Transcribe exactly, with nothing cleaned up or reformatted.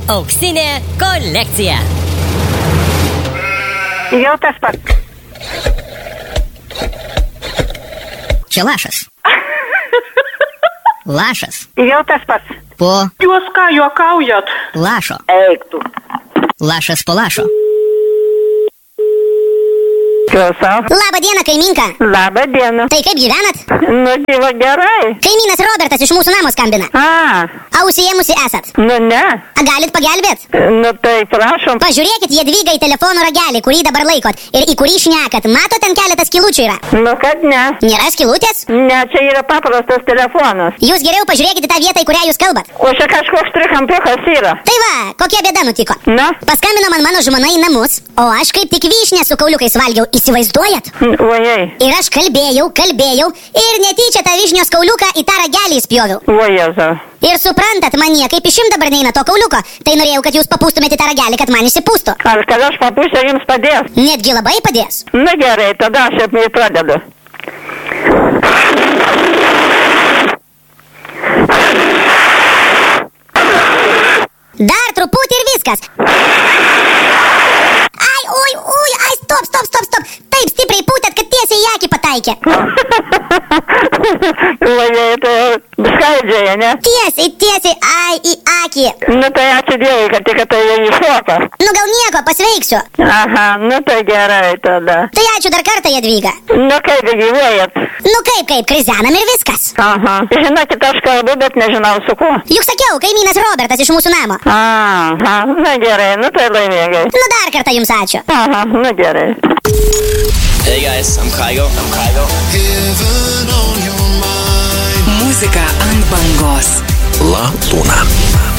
Auksinė kolekcija. Jau tas pats. Čia lašas. Lašas. Jau tas pats. Po Jūs ką juokaujat? lašo. Eik tu. Lašas po lašo. Klausau. Labą dieną, kaiminka. Labą dieną. Tai kaip gyvenat? Nu, gyva gerai. Kaimynas Robertas iš mūsų namo skambina. A, Ausijėmusi esat. nu ne. A galit pagelbėt? Nu tai prašom. Pažiūrėkit Jadvyga į telefono ragelį, kurį dabar laikot. Ir į kurį šnekat. Matot, ten keletas skilučių yra. Nu kad ne. Nėra skilutės? Ne, čia yra paprastas telefonas. Jūs geriau pažiūrėkit į tą vietą, į kurią jūs kalbat. O čia kažkoks trikampiukas yra. Tai va, kokia bėda nutiko. Na, Paskambino man mano žmona į namus, o aš kaip tik vyšnę su kauliukais valgiau. Įsivaizduojat? ojei. Ir aš kalbėjau, kalbėjau ir netyčia tą vyšnios kauliuką į tą ragelį įspjoviau. Ojezu. Ir suprantat, man niekaip išimt dabar neina to kauliuko. Tai norėjau, kad jūs papūstumėte tą ragelį, kad man išsipūstų. Ar kad aš papūsiu jums padės? Netgi labai padės. Na gerai, tada aš jau pradedu. Dar truputį ir viskas. Ai, oi, oi, ai, stop, stop, stop, stop. Taip stipriai pūtėt, kad tiesiai į akį pataikė. Ojei, tai skaidžiai, ne? Tiesiai, tiesiai, ai, į akį. Nu tai ačiū Dievui, kad tik tai jau iššoka. Nu gal nieko, pasveiksiu. Aha, nu tai gerai tada. Tai ačiū dar kartą, Jadvyga. Nu kaip gyvuojat? Nu kaip, kaip, krizenam ir viskas. Aha. Žinokit, aš kalbu, bet nežinau su kuo. Juk sakiau, kaimynas Robertas iš mūsų namo. Aha, na gerai, nu tai laimingai. Nu dar kartą jums ačiū. Aha, nu gerai. Hey guys, I'm Kygo. I'm Kygo. Muzika ant bangos. La Luna.